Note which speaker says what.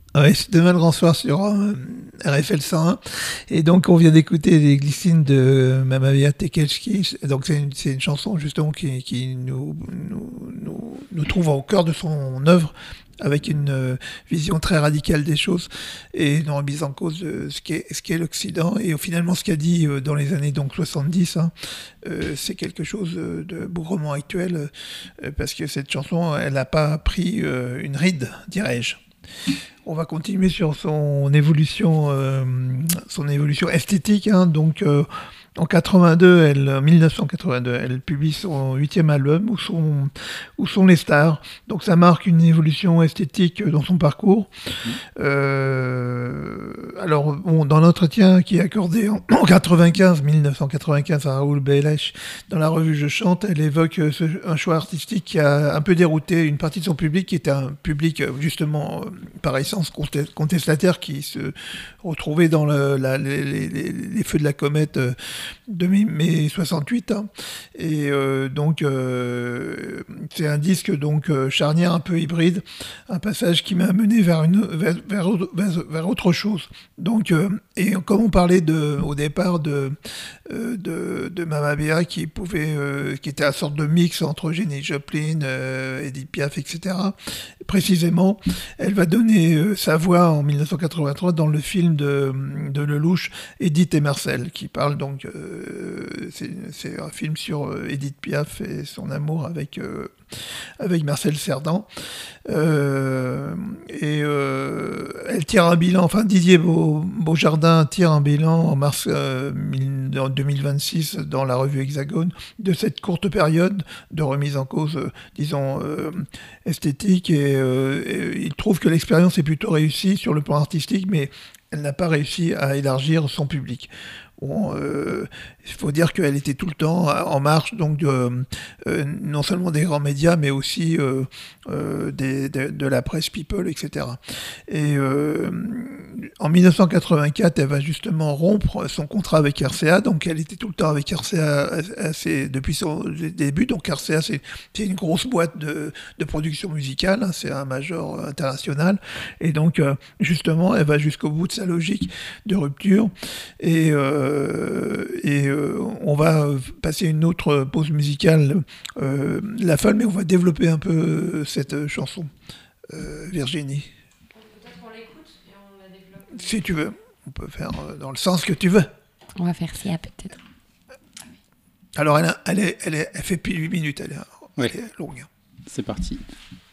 Speaker 1: Ouais, c'est Demain le grand soir sur RFL 101. Et donc, on vient d'écouter les glycines de Mamavia Tekelski. Donc, c'est une chanson justement qui nous trouve au cœur de son œuvre, avec une vision très radicale des choses et une remise en cause de ce qu'est l'Occident. Et finalement, ce qu'a dit dans les années donc 70, hein, c'est quelque chose de bougrement actuel, parce que cette chanson, elle n'a pas pris une ride, dirais-je. On va continuer sur son évolution esthétique, hein. Donc, en 1982, elle publie son 8e album, Où sont les stars. Donc, ça marque une évolution esthétique dans son parcours. Alors, bon, dans l'entretien qui est accordé en 1995 à Raoul Belech dans la revue Je chante, elle évoque un choix artistique qui a un peu dérouté une partie de son public, qui était un public justement par essence contestataire, qui se retrouvait dans les feux de la comète de mai 68. Hein. Et donc, c'est un disque donc charnière, un peu hybride, un passage qui m'a mené vers autre chose. Donc, et comme on parlait au départ de Mamma Mia, qui était une sorte de mix entre Janis Joplin, Edith Piaf, etc. Précisément, elle va donner sa voix en 1983 dans le film de Lelouch, Edith et Marcel, qui parle donc, c'est un film sur Edith Piaf et son amour avec Marcel Cerdan. Elle tire un bilan, enfin Didier Beaujardin tire un bilan en mars 2026 dans la revue Hexagone de cette courte période de remise en cause, disons, esthétique, et il trouve que l'expérience est plutôt réussie sur le plan artistique, mais elle n'a pas réussi à élargir son public. Bon, il faut dire qu'elle était tout le temps en marche, donc non seulement des grands médias, mais aussi de la presse people, etc. Et en 1984, elle va justement rompre son contrat avec RCA, donc elle était tout le temps avec RCA depuis son début. Donc RCA, c'est une grosse boîte de production musicale, hein, c'est un major international, et donc justement, elle va jusqu'au bout de sa logique de rupture, et on va passer une autre pause musicale, La Folle, mais on va développer un peu cette chanson, Virginie.
Speaker 2: Peut-être qu'on l'écoute et on la développe.
Speaker 1: Si tu veux, on peut faire dans le sens que tu veux.
Speaker 3: On va faire ça peut-être.
Speaker 1: Alors elle fait plus de 8 minutes, elle est longue.
Speaker 4: C'est parti.